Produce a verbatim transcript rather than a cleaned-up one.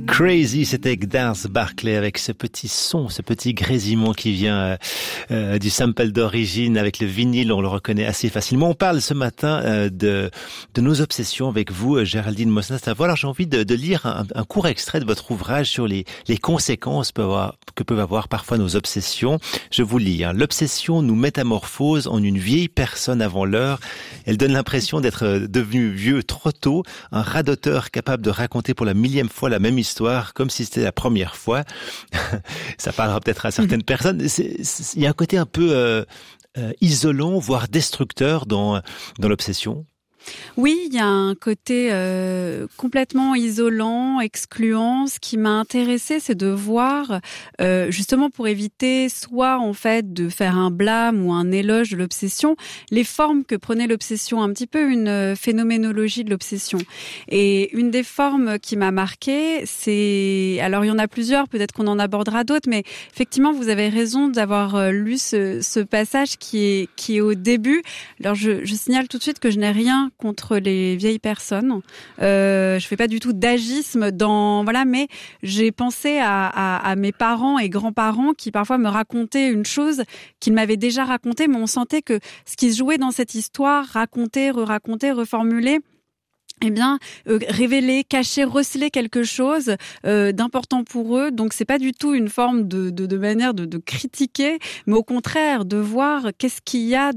Crazy, c'était Gnarls Barclay avec ce petit son, ce petit grésillement qui vient euh, euh, du sample d'origine avec le vinyle, on le reconnaît assez facilement. On parle ce matin euh, de de nos obsessions avec vous, Géraldine Mosna-Savoie. Alors j'ai envie de, de lire un, un court extrait de votre ouvrage sur les les conséquences peuvent avoir, que peuvent avoir parfois nos obsessions. Je vous lis. Hein. L'obsession nous métamorphose en une vieille personne avant l'heure. Elle donne l'impression d'être devenu vieux trop tôt, un radoteur capable de raconter pour la millième fois la même histoire, comme si c'était la première fois. Ça parlera peut-être à certaines personnes. C'est, c'est, il y a un côté un peu euh, euh, isolant, voire destructeur dans dans l'obsession. Oui, il y a un côté euh, complètement isolant, excluant. Ce qui m'a intéressée, c'est de voir, euh, justement pour éviter soit en fait de faire un blâme ou un éloge de l'obsession, les formes que prenait l'obsession, un petit peu une phénoménologie de l'obsession. Et une des formes qui m'a marquée, c'est... Alors il y en a plusieurs, peut-être qu'on en abordera d'autres, mais effectivement, vous avez raison d'avoir lu ce, ce passage qui est, qui est au début. Alors je, je signale tout de suite que je n'ai rien contre les vieilles personnes. Euh, je fais pas du tout d'agisme dans voilà, mais j'ai pensé à, à, à mes parents et grands-parents qui parfois me racontaient une chose qu'ils m'avaient déjà racontée, mais on sentait que ce qui se jouait dans cette histoire, raconter, re-raconter, reformuler, eh bien, euh, révéler, cacher, receler quelque chose euh, d'important pour eux. Donc, c'est pas du tout une forme de, de, de manière de, de critiquer, mais au contraire de voir qu'est-ce qu'il y a